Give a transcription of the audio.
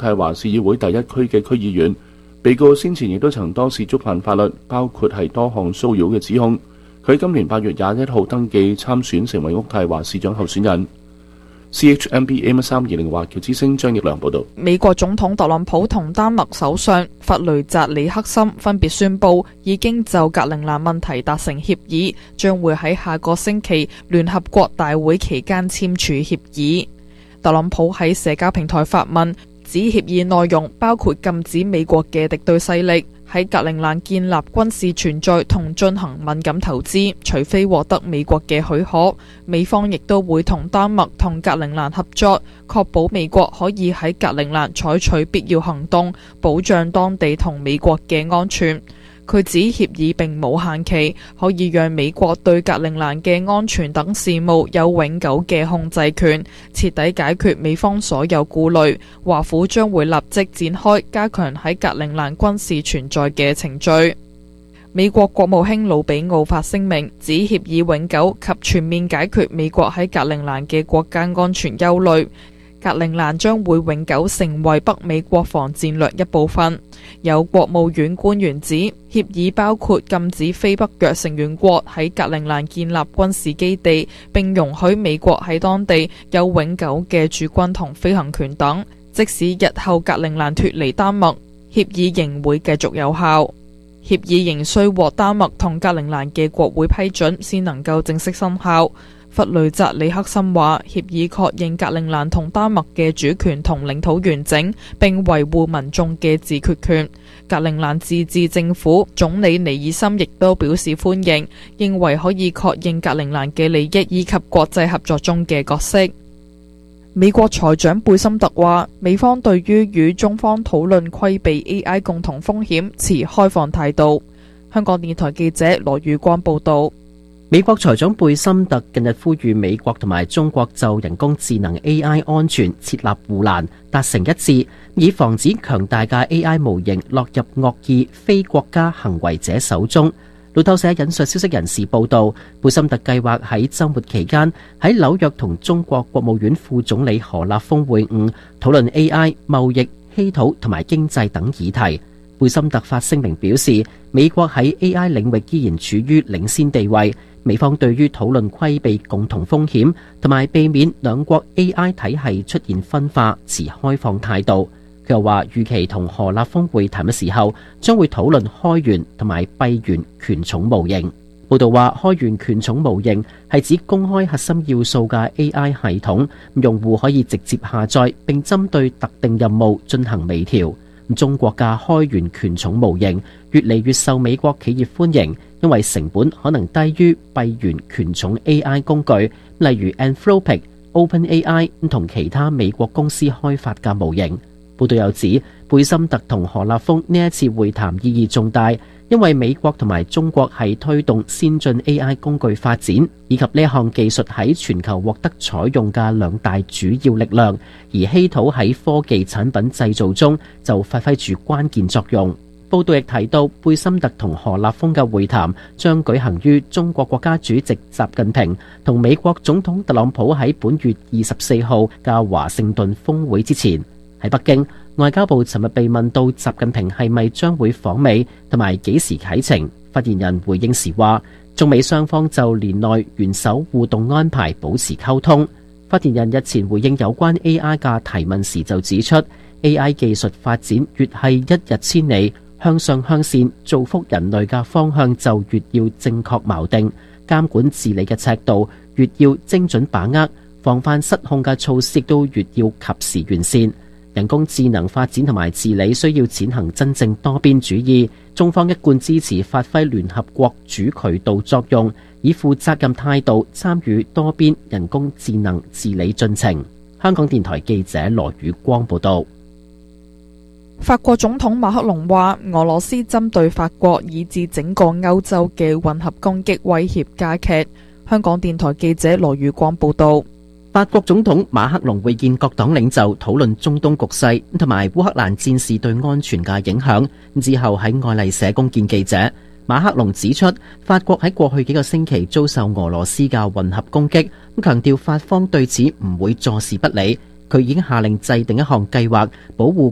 泰華市議會第一區嘅區議員。被告先前亦都曾多次觸犯法律，包括係多項騷擾嘅指控。佢今年8月21號登記參選成為渥太華市長候選人。CHMB AM320華僑之聲張奕良報道。 美國總統特朗普同丹麥首相弗雷澤里克森分別宣布已經就格陵蘭問題達成協議，將會喺下個星期聯合國大會期間簽署協議。特朗普喺社交平台發文，指協議內容包括禁止美國嘅敵對勢力喺格陵蘭建立軍事存在同進行敏感投資，除非獲得美國嘅許可。美方亦都會同丹麥同格陵蘭合作，確保美國可以喺格陵蘭採取必要行動，保障當地同美國嘅安全。佢指協議並冇限期，可以讓美國對格陵蘭嘅安全等事務有永久嘅控制權，徹底解決美方所有顧慮。華府將會立即展開加強喺格陵蘭軍事存在嘅程序。美國國務卿魯比奧發聲明，指協議永久及全面解決美國喺格陵蘭嘅國家安全憂慮。格陵蘭將會永久成為北美國防戰略一部分。有國務院官員指，協議包括禁止非北約成員國喺格陵蘭建立軍事基地，並容許美國喺當地有永久嘅駐軍同飛行權等。即使日後格陵蘭脫離丹麥，協議仍會繼續有效。協議仍需獲丹麥同格陵蘭嘅國會批准，先能夠正式生效。弗雷澤里克森話，協議確認格陵蘭同丹麥嘅主權同領土完整，並維護民眾嘅自決權。格陵蘭自治政府總理尼爾森亦都表示歡迎，認為可以確認格陵蘭嘅利益以及國際合作中嘅角色。美國財長貝森特話，美方對於與中方討論規避 AI 共同風險持開放態度。香港電台記者羅宇光報道。 美國財長貝森特近日呼籲美國同埋中國就人工智能 AI 安全設立護欄，達成一致，以防止強大嘅 AI 模型落入惡意非國家行為者手中。路透社引述消息人士報道，貝森特計劃喺週末期間喺紐約同中國國務院副總理何立峰會晤，討論 AI、貿易、稀土同埋經濟等議題。貝森特發聲明表示，美國喺 AI 領域依然處於領先地位。美方對於討論規避共同風險同埋避免兩國 AI 體系出現分化持開放態度。佢又話預期同何立峰會談嘅時候，將會討論開源同埋閉源權重模型。報道話，開源權重模型係指公開核心要素嘅 AI 系統，用戶可以直接下載並針對特定任務進行微調。中國嘅開源權重模型越嚟越受美國企業歡迎，因為成本可能低於閉源權重 AI 工具，例如 Anthropic、OpenAI 同其他美國公司開發嘅模型。報道又指，貝森特同何立峰呢一次會談意義重大，因為美國同埋中國係推動先進 AI 工具發展，以及呢一項技術喺全球獲得採用嘅兩大主要力量，而稀土喺科技產品製造中就發揮住關鍵作用。報道亦提到，貝森特同何立峰嘅會談將舉行於中國國家主席習近平同美國總統特朗普喺本月24號嘅華盛頓峰會之前。喺北京，外交部尋日被問到習近平係咪將會訪美同埋幾時啟程，發言人回應時話，中美雙方就年內元首互動安排保持溝通。發言人日前回應有關 AI 嘅提問時就指出， AI 技術發展越係一日千里，向上向善造福人類嘅方向就越要正確錨定，監管治理嘅尺度越要精準把握，防範失控嘅措施亦都越要及時完善。人工智能發展同埋治理需要踐行真正多邊主義，中方一貫支持發揮聯合國主渠道作用，以負責任態度參與多邊人工智能治理進程。香港電台記者羅宇光報道。 法國總統馬克龍話，俄羅斯針對法國以至整個歐洲嘅混合攻擊威脅加劇。香港電台記者羅宇光報道。 法國總統馬克龍會見各黨領袖，討論中東局勢同埋烏克蘭戰事對安全嘅影響。之後喺愛麗舍宮見記者，馬克龍指出，法國喺過去幾個星期遭受俄羅斯嘅混合攻擊，強調法方對此唔會坐視不理。佢已經下令制定一項計劃，保護